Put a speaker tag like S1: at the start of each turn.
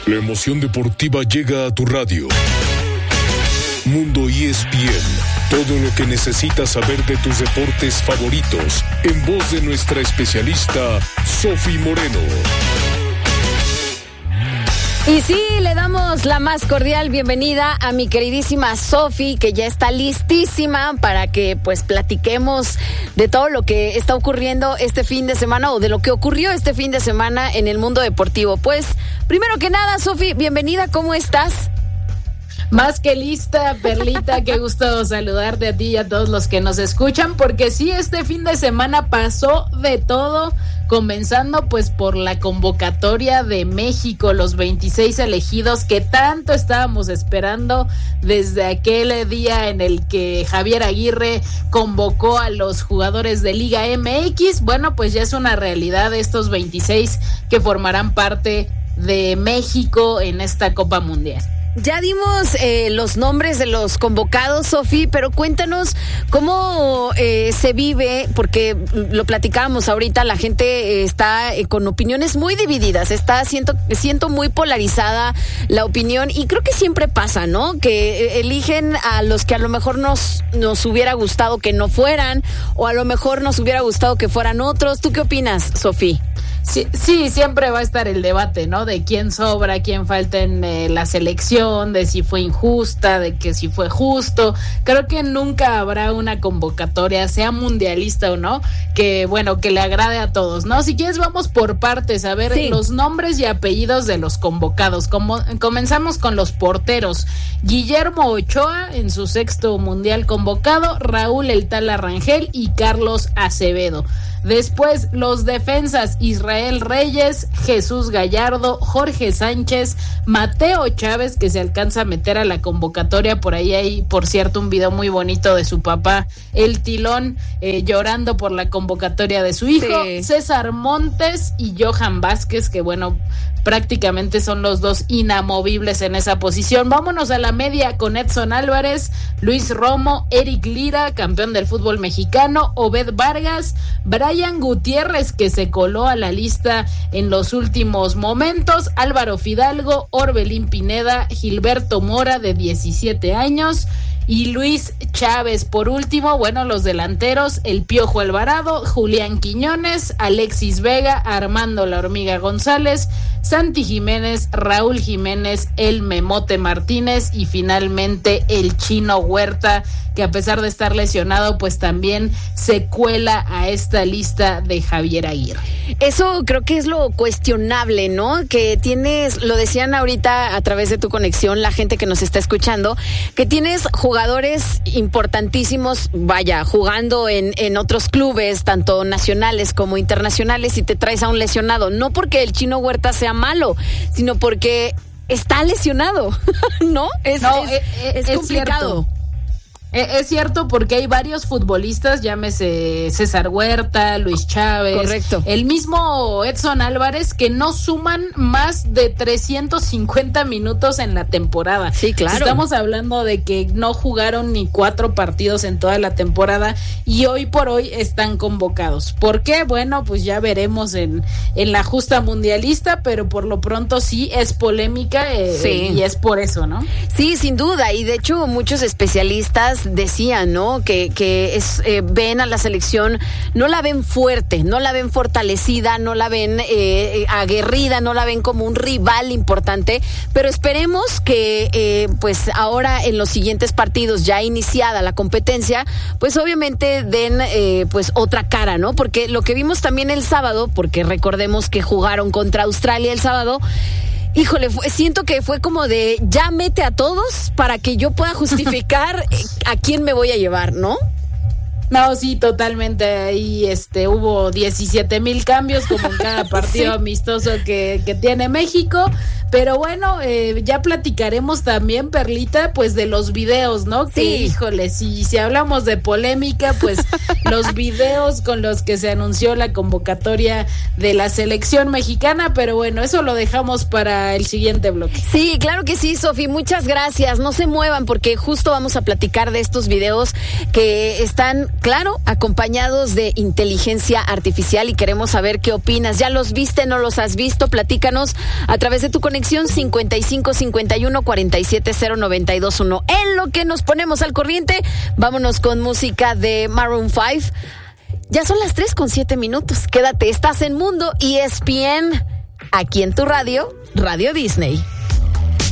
S1: La emoción deportiva llega a tu radio. Mundo ESPN. Todo lo que necesitas saber de tus deportes favoritos, en voz de nuestra especialista, Sofi Moreno.
S2: Y sí, le damos la más cordial bienvenida a mi queridísima Sofi, que ya está listísima para que pues platiquemos de todo lo que está ocurriendo este fin de semana o de lo que ocurrió este fin de semana en el mundo deportivo. Pues, primero que nada, Sofi, bienvenida, ¿cómo estás?
S3: Más que lista, Perlita, qué gusto saludarte a ti y a todos los que nos escuchan, porque sí, este fin de semana pasó de todo, comenzando pues por la convocatoria de México, los 26 elegidos que tanto estábamos esperando desde aquel día en el que Javier Aguirre convocó a los jugadores de Liga MX. Bueno, pues ya es una realidad estos 26 que formarán parte de México en esta Copa Mundial.
S2: Ya dimos los nombres de los convocados, Sofi, pero cuéntanos cómo se vive, porque lo platicábamos ahorita, la gente está con opiniones muy divididas, siento muy polarizada la opinión, y creo que siempre pasa, ¿no? Que eligen a los que a lo mejor nos hubiera gustado que no fueran, o a lo mejor nos hubiera gustado que fueran otros. ¿Tú qué opinas, Sofi?
S3: Sí, siempre va a estar el debate, ¿no? De quién sobra, quién falta en la selección, de si fue injusta, de que si fue justo. Creo que nunca habrá una convocatoria, sea mundialista o no, que le agrade a todos, ¿no? Si quieres, vamos por partes, a ver los nombres y apellidos de los convocados. Comenzamos con los porteros. Guillermo Ochoa, en su 6º mundial convocado, Raúl El Tala Rangel y Carlos Acevedo. Después, los defensas: Israel Reyes, Jesús Gallardo, Jorge Sánchez, Mateo Chávez, que se alcanza a meter a la convocatoria. Por ahí hay, por cierto, un video muy bonito de su papá, el Tilón, llorando por la convocatoria de su hijo. Sí. César Montes y Johan Vázquez, que prácticamente son los dos inamovibles en esa posición. Vámonos a la media con Edson Álvarez, Luis Romo, Eric Lira, campeón del fútbol mexicano, Obed Vargas, Brian Gutiérrez, que se coló a la lista en los últimos momentos, Álvaro Fidalgo, Orbelín Pineda, Gilberto Mora, de 17 años, y Luis Chávez. Por último, los delanteros: el Piojo Alvarado, Julián Quiñones, Alexis Vega, Armando La Hormiga González, Santi Jiménez, Raúl Jiménez, el Memote Martínez y finalmente el Chino Huerta, que a pesar de estar lesionado, pues también se cuela a esta lista de Javier Aguirre.
S2: Eso creo que es lo cuestionable, ¿no? Que tienes, lo decían ahorita a través de tu conexión, la gente que nos está escuchando, que tienes jugadores importantísimos, jugando en otros clubes, tanto nacionales como internacionales, y te traes a un lesionado. No porque el Chino Huerta sea malo, sino porque está lesionado, ¿no? Es complicado.
S3: Cierto. Es cierto, porque hay varios futbolistas, llámese César Huerta, Luis Chávez, correcto, el mismo Edson Álvarez, que no suman más de 350 minutos en la temporada.
S2: Sí, claro.
S3: Estamos hablando de que no jugaron ni 4 partidos en toda la temporada y hoy por hoy están convocados. ¿Por qué? Pues ya veremos en la justa mundialista, pero por lo pronto sí es polémica y es por eso, ¿no?
S2: Sí, sin duda, y de hecho muchos especialistas decían, ¿no? Que ven a la selección, no la ven fuerte, no la ven fortalecida, no la ven aguerrida, no la ven como un rival importante, pero esperemos que pues ahora en los siguientes partidos, ya iniciada la competencia, pues obviamente den pues otra cara, ¿no? Porque lo que vimos también el sábado, porque recordemos que jugaron contra Australia el sábado, híjole, siento que fue como de ya mete a todos para que yo pueda justificar a quién me voy a llevar, ¿no?
S3: No, sí, totalmente. Ahí hubo 17,000 cambios, como en cada partido amistoso que tiene México. Pero ya platicaremos también, Perlita, pues de los videos, ¿no? Sí. Que, híjole, si hablamos de polémica, pues los videos con los que se anunció la convocatoria de la selección mexicana. Pero eso lo dejamos para el siguiente bloque.
S2: Sí, claro que sí, Sofi, muchas gracias. No se muevan porque justo vamos a platicar de estos videos que están Claro, acompañados de inteligencia artificial y queremos saber qué opinas. ¿Ya los viste? ¿No los has visto? Platícanos a través de tu conexión 5551-470-921. En lo que nos ponemos al corriente, vámonos con música de Maroon 5. Ya son las 3:07. Quédate, estás en Mundo ESPN, aquí en tu radio, Radio Disney.